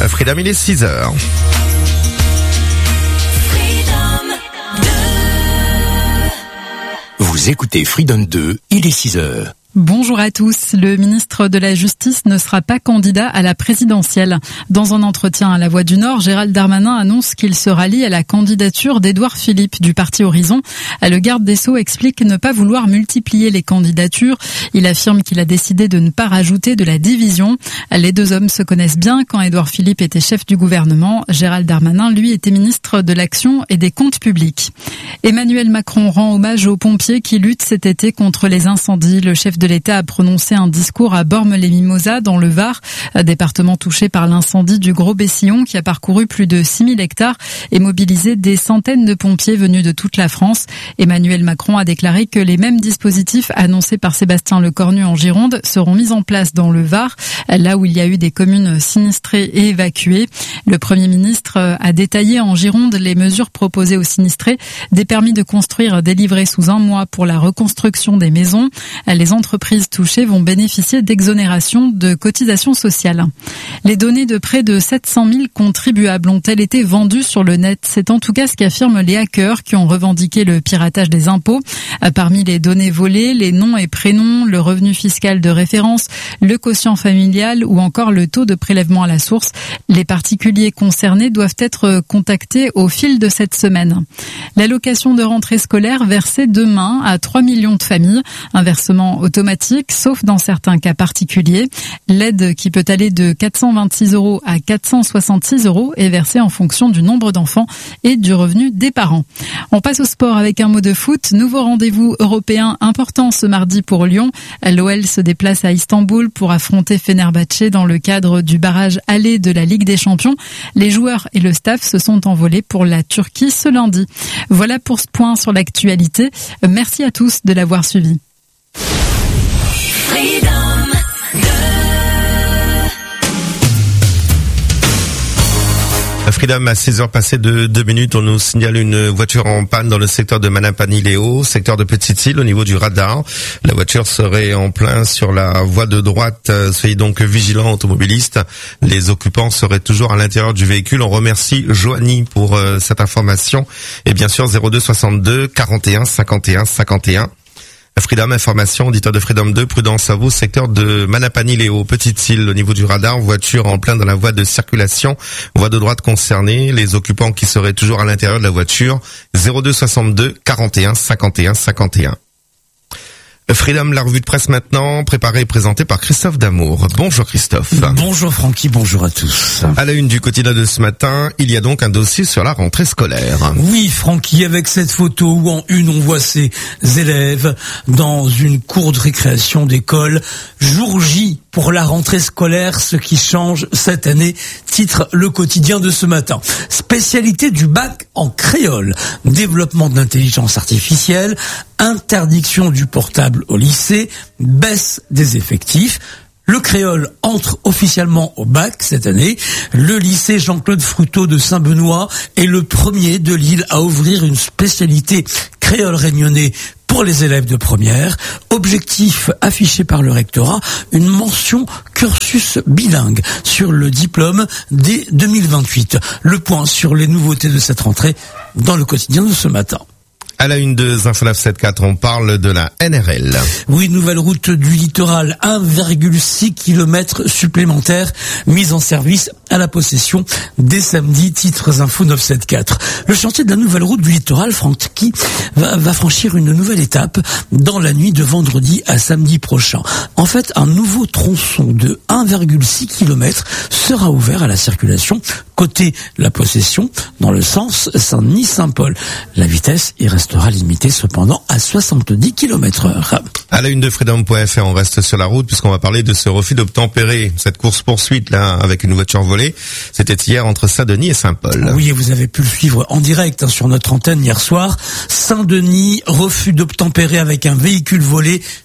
Freedom, il est 6h. Vous écoutez Freedom 2, il est 6h. Bonjour à tous. Le ministre de la Justice ne sera pas candidat à la présidentielle. Dans un entretien à La Voix du Nord, Gérald Darmanin annonce qu'il se rallie à la candidature d'Édouard Philippe du parti Horizon. Le garde des Sceaux explique ne pas vouloir multiplier les candidatures. Il affirme qu'il a décidé de ne pas rajouter de la division. Les deux hommes se connaissent bien. Quand Édouard Philippe était chef du gouvernement, Gérald Darmanin, lui, était ministre de l'Action et des Comptes publics. Emmanuel Macron rend hommage aux pompiers qui luttent cet été contre les incendies. Le chef de l'État a prononcé un discours à Bormes-les-Mimosas dans le Var, département touché par l'incendie du Gros Bessillon qui a parcouru plus de 6000 hectares et mobilisé des centaines de pompiers venus de toute la France. Emmanuel Macron a déclaré que les mêmes dispositifs annoncés par Sébastien Lecornu en Gironde seront mis en place dans le Var, là où il y a eu des communes sinistrées et évacuées. Le Premier ministre a détaillé en Gironde les mesures proposées aux sinistrés, des permis de construire délivrés sous 1 mois pour la reconstruction des maisons. Les entreprises touchées vont bénéficier d'exonérations de cotisations sociales. Les données de près de 700 000 contribuables ont-elles été vendues sur le net? C'est en tout cas ce qu'affirment les hackers qui ont revendiqué le piratage des impôts. Parmi les données volées, les noms et prénoms, le revenu fiscal de référence, le quotient familial ou encore le taux de prélèvement à la source. Les particuliers concernés doivent être contactés au fil de cette semaine. L'allocation de rentrée scolaire versée demain à 3 millions de familles. Un versement automatique, sauf dans certains cas particuliers. L'aide qui peut aller de 426 € à 466 € est versée en fonction du nombre d'enfants et du revenu des parents. On passe au sport avec un mot de foot. Nouveau rendez-vous européen important ce mardi pour Lyon. L'OL se déplace à Istanbul pour affronter Fenerbahçe dans le cadre du barrage aller de la Ligue des Champions. Les joueurs et le staff se sont envolés pour la Turquie ce lundi. Voilà pour ce point sur l'actualité. Merci à tous de l'avoir suivi. Freedom, à 6h passées de 2 minutes, on nous signale une voiture en panne dans le secteur de Manapani-Léo, secteur de Petite-Île, au niveau du radar. La voiture serait en plein sur la voie de droite. Soyez donc vigilants, automobilistes. Les occupants seraient toujours à l'intérieur du véhicule. On remercie Joanie pour cette information. Et bien sûr, 02 62 41 51 51. Freedom, information, auditeur de Freedom 2, prudence à vous, secteur de Manapani-Léo, Petite-Île, au niveau du radar, voiture en plein dans la voie de circulation, voie de droite concernée, les occupants qui seraient toujours à l'intérieur de la voiture, 02 62 41 51 51. Freedom, la revue de presse maintenant, préparée et présentée par Christophe Damour. Bonjour Christophe. Bonjour Francky, bonjour à tous. À la une du quotidien de ce matin, il y a donc un dossier sur la rentrée scolaire. Oui Francky, avec cette photo où en une on voit ces élèves dans une cour de récréation d'école. Jour J pour la rentrée scolaire, ce qui change cette année, titre le quotidien de ce matin. Spécialité du bac en créole, développement de l'intelligence artificielle, interdiction du portable au lycée, baisse des effectifs. Le créole entre officiellement au bac cette année. Le lycée Jean-Claude Fruteau de Saint-Benoît est le premier de l'île à ouvrir une spécialité créole réunionnais pour les élèves de première. Objectif affiché par le rectorat, une mention cursus bilingue sur le diplôme dès 2028. Le point sur les nouveautés de cette rentrée dans le quotidien de ce matin. À la une de Info 974, on parle de la NRL. Oui, nouvelle route du littoral, 1,6 km supplémentaires mise en service à la possession dès samedi, titres Info 974. Le chantier de la nouvelle route du littoral, Francky, va franchir une nouvelle étape dans la nuit de vendredi à samedi prochain. En fait, un nouveau tronçon de 1,6 km sera ouvert à la circulation côté la possession dans le sens Saint-Denis-Saint-Paul. La vitesse y restera limitée cependant à 70 km/h. À la une de Freedom.fr, on reste sur la route puisqu'on va parler de ce refus d'obtempérer, cette course-poursuite là avec une voiture volée. C'était hier entre Saint-Denis et Saint-Paul. Oui, et vous avez pu le suivre en direct sur notre antenne hier soir. Saint-Denis, refus d'obtempérer avec un véhicule volé.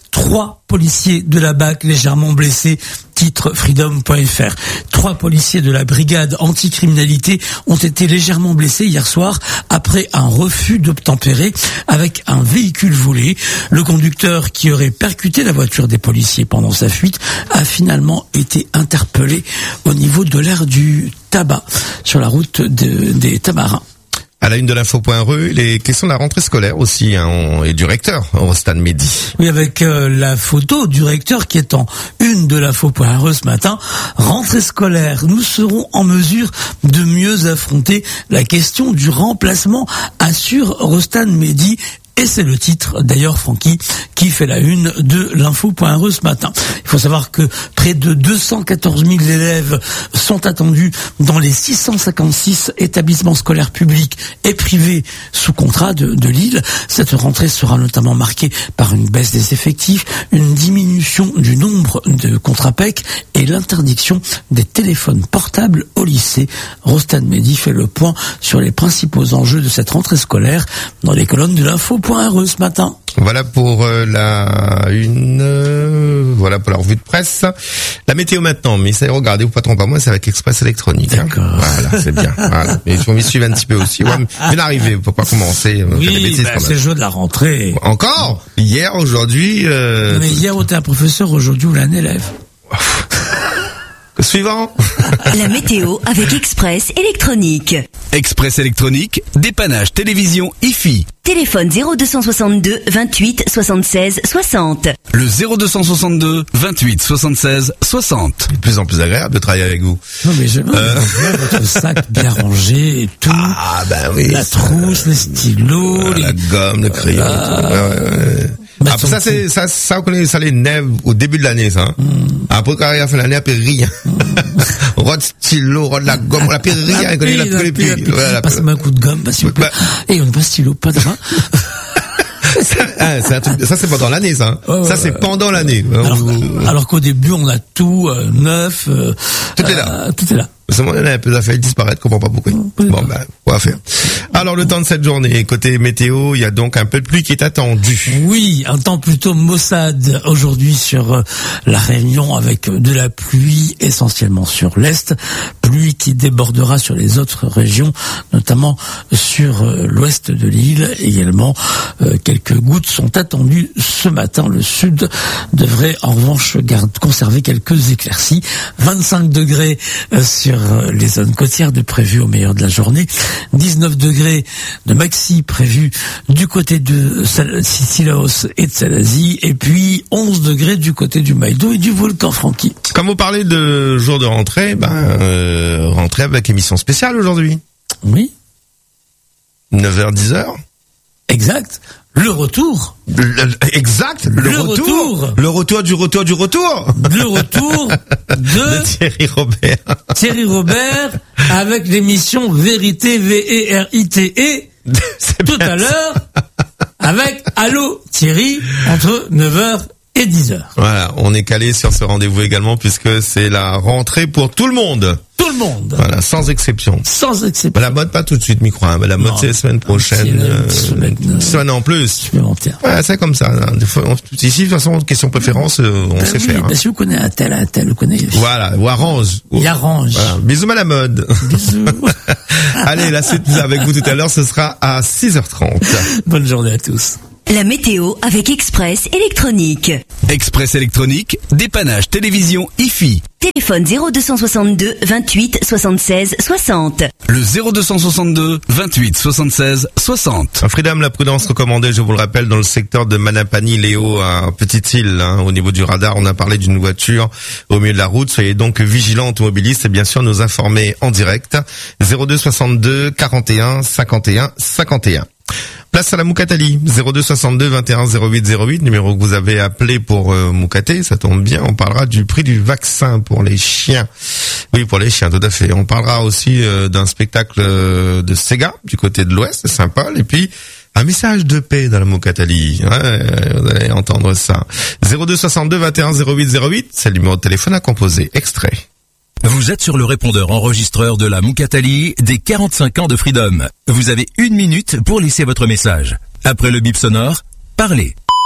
3 policiers de la BAC légèrement blessés, titre freedom.fr. 3 policiers de la brigade anticriminalité ont été légèrement blessés hier soir après un refus d'obtempérer avec un véhicule volé. Le conducteur qui aurait percuté la voiture des policiers pendant sa fuite a finalement été interpellé au niveau de l'aire du tabac sur la route des Tamarins. À la une de l'info.re, les questions de la rentrée scolaire aussi, et du recteur au Stade Mehdi. Oui, avec la photo du recteur qui est en une de l'info.re ce matin. Rentrée scolaire, nous serons en mesure de mieux affronter la question du remplacement, assure Rostan Mehdi. Et c'est le titre, d'ailleurs, Francky, qui fait la une de l'info.re ce matin. Il faut savoir que près de 214 000 élèves sont attendus dans les 656 établissements scolaires publics et privés sous contrat de Lille. Cette rentrée sera notamment marquée par une baisse des effectifs, une diminution du nombre de contrats PEC et l'interdiction des téléphones portables au lycée. Rostan Mehdi fait le point sur les principaux enjeux de cette rentrée scolaire dans les colonnes de l'info.re ce matin. Voilà pour la une, voilà pour la revue de presse. La météo maintenant, mais ça regardez, vous pas tromper moi, c'est avec Express électronique. D'accord. Hein. Voilà, c'est bien. Voilà. Mais il faut m'y suivre un petit peu aussi. Ouais, bien arrivé, faut pas commencer. Oui, c'est le jeu de la rentrée. Encore hier, aujourd'hui. Mais hier, on était un professeur, aujourd'hui, on est un élève. Suivant. La météo avec Express électronique. Express électronique, dépannage télévision IFI. Téléphone 0262 28 76 60. Le 0262 28 76 60. De plus en plus agréable de travailler avec vous. Non mais je votre sac bien rangé et tout. Ah ben oui. La trousse, les stylos, la gomme, le crayon. Bah, après ça on connaît ça les nèvres au début de l'année ça. Après quand il a fait l'année après rien. Rod stylo, rod la gomme, on a plus rien, il a plus les pieds. Passe-moi un coup de gomme, s'il vous plaît. Et on n'a pas stylo, pas de rein. C'est un truc, ça c'est pendant l'année ça. Ça c'est pendant l'année. Alors qu'au début on a tout neuf. Tout est là. Tout est là. Ça m'en a un peu fait disparaître, je comprends pas pourquoi. Bon ben, on va faire. Alors le temps de cette journée, côté météo, il y a donc un peu de pluie qui est attendu. Oui, un temps plutôt maussade aujourd'hui sur la Réunion avec de la pluie essentiellement sur l'est, pluie qui débordera sur les autres régions, notamment sur l'ouest de l'île également. Quelques gouttes sont attendues ce matin. Le sud devrait en revanche conserver quelques éclaircies. 25 degrés sur les zones côtières de prévues au meilleur de la journée. 19 degrés de maxi prévu du côté de Sillaos et de Salazie. Et puis 11 degrés du côté du Maïdo et du volcan Francky. Comme vous parlez de jour de rentrée, rentrée avec émission spéciale aujourd'hui. Oui. 9h, 10h. Exact. Le retour. Exact. Le retour. Le retour du retour du retour. Le retour de Thierry Robert. Thierry Robert avec l'émission Vérité, V-E-R-I-T-E. Tout à l'heure avec Allô Thierry entre 9h et 10h. Voilà, on est calé sur ce rendez-vous également puisque c'est la rentrée pour tout le monde. Tout le monde. Voilà, sans exception. Sans exception. La mode pas tout de suite, micro. La mode c'est la semaine prochaine. Semaine en plus. Supplémentaire. Ouais, c'est comme ça. Des fois, ici, de toute façon, question préférence, on sait faire. Si vous connaissez un tel, vous connaissez. Voilà, ou arrange. Il arrange. Voilà. Bisous à la mode. Bisous. Allez, la suite avec vous tout à l'heure, ce sera à 6h30. Bonne journée à tous. La météo avec Express électronique. Express électronique, dépannage télévision IFI. Téléphone 0262 28 76 60. Le 0262 28 76 60. Freedom, la prudence recommandée, je vous le rappelle, dans le secteur de Manapani-Léo à Petite-Île, au niveau du radar. On a parlé d'une voiture au milieu de la route. Soyez donc vigilants automobilistes et bien sûr nous informer en direct. 0262 41 51 51. Place à la Moukatali, 02 62 21 08 08, numéro que vous avez appelé pour Moukaté, ça tombe bien, on parlera du prix du vaccin pour les chiens. Oui, pour les chiens, tout à fait. On parlera aussi d'un spectacle de Sega, du côté de l'Ouest, c'est Saint-Paul, et puis un message de paix dans la Moukatali. Ouais, vous allez entendre ça. 02 62 21 08 08, c'est le numéro de téléphone à composer. Extrait. Vous êtes sur le répondeur enregistreur de la Moukatali des 45 ans de Freedom. Vous avez 1 minute pour laisser votre message. Après le bip sonore, parlez.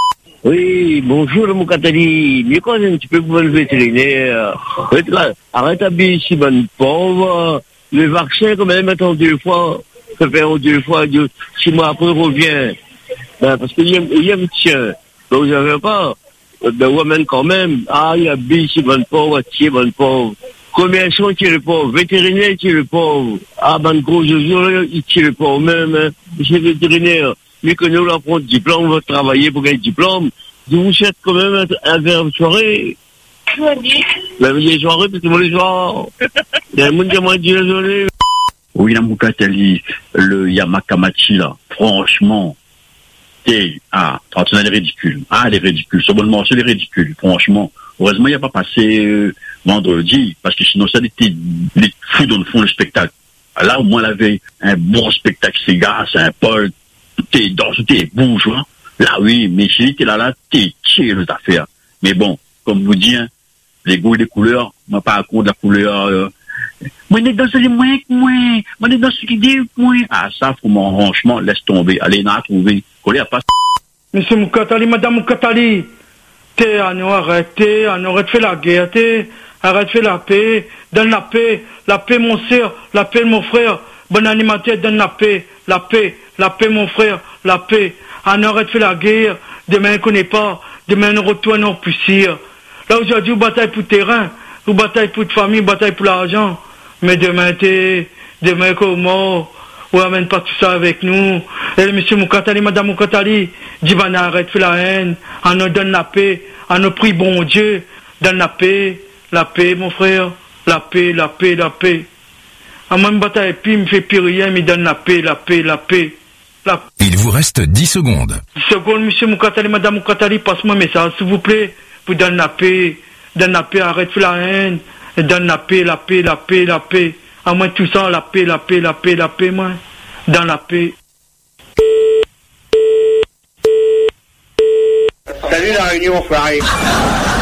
Oui, bonjour, mon Catali. Mieux quand un petit peu pour le vétérinaire. Arrête d'habiller si bonne pauvre. Le vaccin, quand même, attends 2 fois. Ça fait 2 fois, 6 mois après, revient. Ben, parce qu'il y a un tien. Ben, vous n'avez pas. Ben, ouais, même quand même. Ah, il habille si bonne pauvre, tiens, bonne pauvre. Commerçant, il tire le pauvre. Vétérinaire, il tire le pauvre. Ah, ben, gros, il tire le pauvre même, hein. Monsieur le vétérinaire. Mais que nous, là, prendre diplôme, on va travailler pour gagner diplôme. Je vous souhaite quand même un verre de soirée. Ben, les soirées, parce que moi, les soirs, il y a un monde qui m'a dit désolé. Oui, la Moukatali, le Yamakamachi, là, franchement, tu as les ridicules. Ah, les ridicules. Seulement, c'est les ridicules, franchement. Heureusement, il n'y a pas passé vendredi, parce que sinon, ça était les fous dans le fond, le spectacle. Là, au moins, il avait un bon spectacle, ces gars, c'est un Paul. T'es dans, t'es bourgeois. Là, oui, mais si t'es là, t'es tiré les affaires. Mais bon, comme vous dites, hein, les goûts et les couleurs, moi, pas à cause de la couleur, moi, on est dans ce moins que moi. Moi, on est dans ce qui dit moins. Ah, ça, franchement, laisse tomber. Allez, n'a trouver. Collez à pas. Monsieur Moukatali, madame Moukatali, on arrête de faire la guerre, arrête de faire la paix, donne la paix, mon sœur, la paix, mon frère, bon animateur, donne la paix, mon frère, la paix. On arrête de faire la guerre, demain on ne connaît pas, demain on retourne en poussière. Là aujourd'hui, on bataille pour le terrain, on bataille pour la famille, on bataille pour l'argent. Mais demain comment, on amène pas tout ça avec nous. Et monsieur Moukatali, madame Moukatali, dit on arrête de faire la haine, on nous donne la paix, on nous prie bon Dieu, donne la paix, mon frère, la paix. À moi, me bataille, puis, il me fait plus rien, il me donne la paix. Il vous reste 10 secondes. 10 secondes, monsieur Moukatali, madame Moukatali, passe-moi un message, s'il vous plaît. Vous donne la paix, arrête de la haine, donne la paix. À moi, tout ça, la paix, moi. Dans la paix. Salut la réunion, frère.